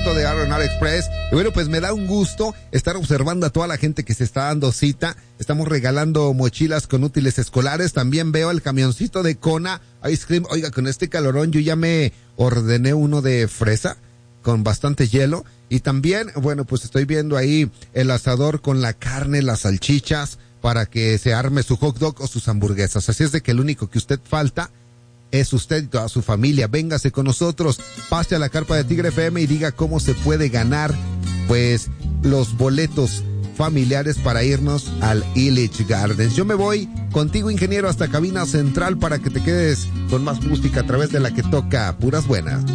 producto de R&R Express. Y bueno, pues me da un gusto estar observando a toda la gente que se está dando cita. Estamos regalando mochilas con útiles escolares. También veo el camioncito de Kona Ice Cream. Oiga, con este calorón yo ya me ordené uno de fresa con bastante hielo. Y también, bueno, pues estoy viendo ahí el asador con la carne, las salchichas, para que se arme su hot dog o sus hamburguesas. Así es de que el único que usted falta es usted y toda su familia. Véngase con nosotros, pase a la carpa de Tigre FM y diga cómo se puede ganar, pues, los boletos familiares para irnos al Illich Gardens. Yo me voy contigo, ingeniero, hasta cabina central para que te quedes con más música a través de la que toca puras buenas.